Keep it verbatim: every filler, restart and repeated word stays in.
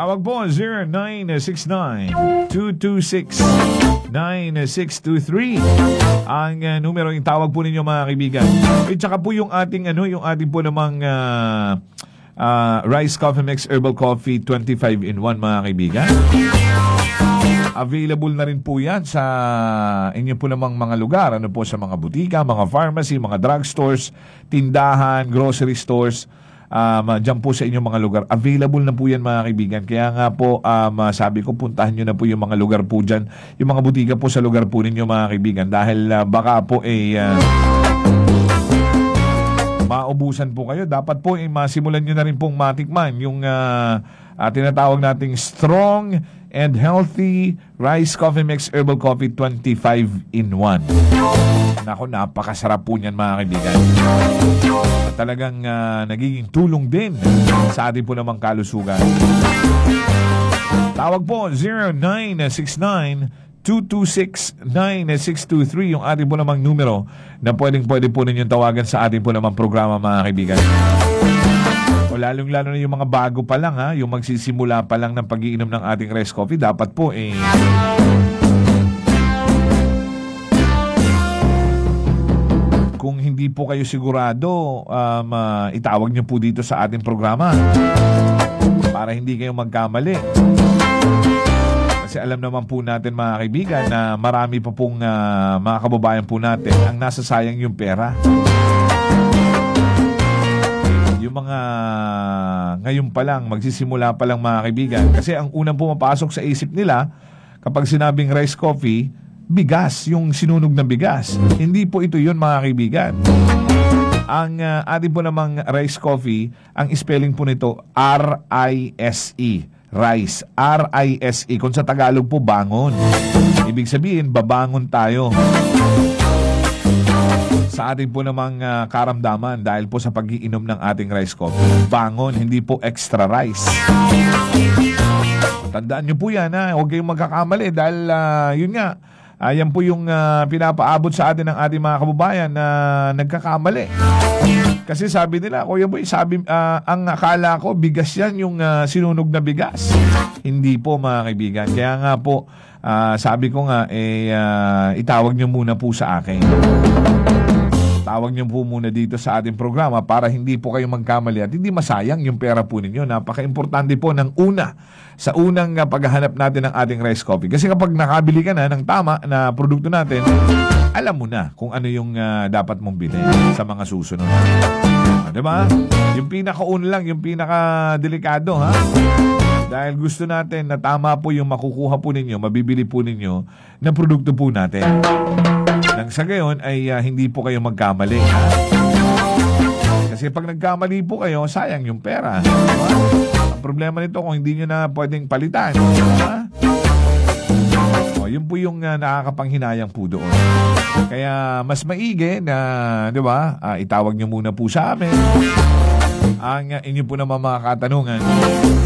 Tawag po zero nine six nine, two two six, nine six two three ang uh, numero yung tawag po ninyo mga kaibigan. At saka po yung ating ano, yung ating po namang uh, uh, Rice Coffee Mix Herbal Coffee twenty-five in one mga kaibigan. Available na rin po yan sa inyo po namang mga lugar. Ano po, sa mga butika, mga pharmacy, mga drugstores, tindahan, grocery stores. Um, dyan po sa inyong mga lugar. Available na po yan mga kaibigan. Kaya nga po, um, sabi ko, puntahan nyo na po yung mga lugar po dyan. Yung mga butika po sa lugar po ninyo mga kaibigan. Dahil uh, baka po eh... Uh, maubusan po kayo. Dapat po eh, masimulan nyo na rin pong matikman yung uh, uh, tinatawag nating strong and healthy Rice Coffee Mix Herbal Coffee twenty-five in one. Nako, napakasarap po niyan mga kaibigan. At talagang uh, nagiging tulong din sa ating po namang kalusugan. Tawag po zero nine six nine, two two six, nine six two three yung ating po namang numero na pwedeng pwede po ninyong tawagan sa ating po namang programa mga kaibigan. O lalong-lalo na yung mga bago pa lang ha, yung magsisimula pa lang ng pag-iinom ng ating rice coffee, dapat po eh kung hindi po kayo sigurado, um, uh, itawag nyo po dito sa ating programa para hindi kayo magkamali. Kasi alam naman po natin mga kaibigan na marami pa pong uh, mga kababayan po natin ang nasasayang yung pera. Yung mga ngayon pa lang, magsisimula pa lang mga kaibigan. Kasi ang unang pumapasok sa isip nila kapag sinabing rice coffee, bigas, yung sinunog na bigas. Hindi po ito yun mga kaibigan. Ang uh, atin po namang rice coffee, ang spelling po nito R I S E. Rice, R I S E. Kung sa Tagalog po, bangon. Ibig sabihin, babangon tayo sa ating po namang uh, karamdaman dahil po sa pag-iinom ng ating rice coffee. Bangon, hindi po extra rice. Tandaan nyo po yan ha. Huwag kayong magkakamali dahil uh, yun nga, ayan po yung uh, pinapaabot sa atin ng ating mga kababayan na uh, nagkakamali. Kasi sabi nila, Kuya Boy, sabi, uh, ang akala ko, bigas yan yung uh, sinunog na bigas. Hindi po mga kaibigan. Kaya nga po, uh, sabi ko nga, eh, uh, itawag nyo muna po sa akin. Tawag nyo po muna dito sa ating programa para hindi po kayo magkamali at hindi masayang yung pera po ninyo. Napaka-importante po ng una sa unang uh, paghahanap natin ng ating rice coffee. Kasi kapag nakabili ka na ng tama na produkto natin, alam mo na kung ano yung uh, dapat mong bilhin sa mga susunod. Ah, diba? Yung pinakauna lang, yung pinaka-delikado, ha? Dahil gusto natin na tama po yung makukuha po ninyo, mabibili po ninyo ng produkto po natin. Nang sa gayon ay uh, hindi po kayo magkamali. Ha? Kasi pag nagkamali po kayo, sayang yung pera. Diba? Ang problema nito kung hindi nyo na pwedeng palitan. Diba? O, yun po yung uh, nakakapanghinayang po doon. Kaya mas maigi na, di ba, uh, itawag nyo muna po sa amin ang uh, inyo po naman mga katanungan